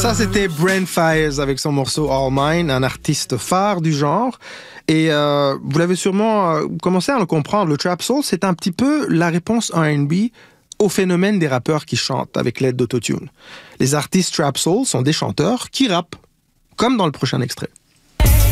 Ça, c'était Brent Faiyaz avec son morceau All Mine, un artiste phare du genre. Et vous l'avez sûrement commencé à le comprendre, le Trap Soul, c'est un petit peu la réponse R&B au phénomène des rappeurs qui chantent avec l'aide d'autotune. Les artistes Trap Soul sont des chanteurs qui rappent, comme dans le prochain extrait.